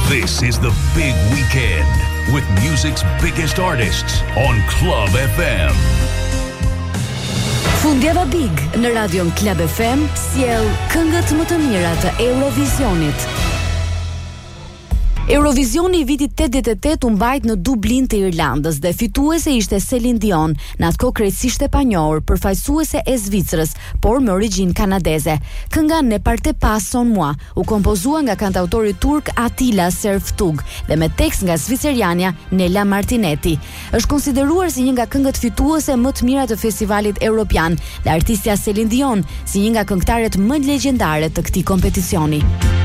This is the big weekend with music's biggest artists on Club FM. Fundjava Big në radion Club FM sjell këngët më të mira të Eurovisionit. Eurovisioni i vitit 88 u mbajt në Dublin të Irlandës dhe fituese ishte Celine Dion, në atë kohë krejtësisht e panjohur, përfaqësuese e Zvicrës, por me origjinë kanadeze. Kënga Ne parte pas son moi u kompozua nga kantautori turk Attila Serftug dhe me tekst nga zvicerianja Nela Martinetti. Është konsideruar si një nga këngët fituese më të mira të festivalit evropian dhe artistja Celine Dion si një nga këngëtarët më legjendare të këtij kompeticioni.